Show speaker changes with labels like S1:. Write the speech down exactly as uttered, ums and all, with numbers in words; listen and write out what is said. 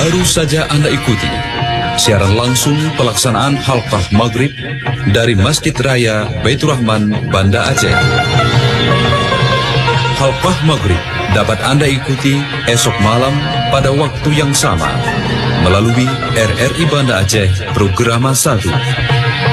S1: Baru saja Anda ikuti siaran langsung pelaksanaan Halqah Maghrib dari Masjid Raya Baitur Rahman, Banda Aceh. Halqah Maghrib dapat Anda ikuti esok malam pada waktu yang sama melalui R R I Banda Aceh Programa satu.